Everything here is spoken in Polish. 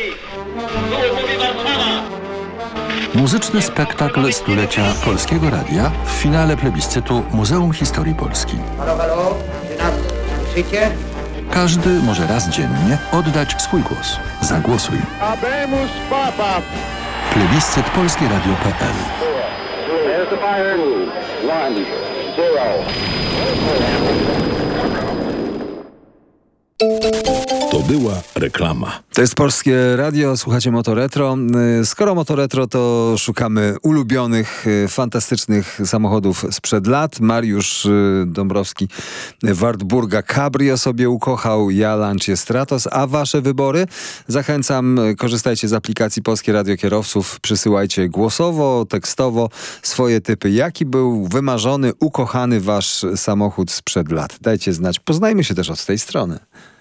Muzyczny spektakl stulecia Polskiego Radia w finale plebiscytu Muzeum Historii Polski. Halo, halo, czy nas słyszycie? Każdy może raz dziennie oddać swój głos. Zagłosuj. Habemus Papa. Plebiscyt polskieradio.pl. There's the fire. 1, 0. To była reklama. To jest Polskie Radio, słuchacie Motoretro. Skoro Motoretro, to szukamy ulubionych, fantastycznych samochodów sprzed lat. Mariusz Dąbrowski Wartburga Cabrio sobie ukochał, ja Lancia Stratos. A wasze wybory? Zachęcam, korzystajcie z aplikacji Polskie Radio Kierowców. Przysyłajcie głosowo, tekstowo swoje typy. Jaki był wymarzony, ukochany wasz samochód sprzed lat? Dajcie znać. Poznajmy się też od tej strony.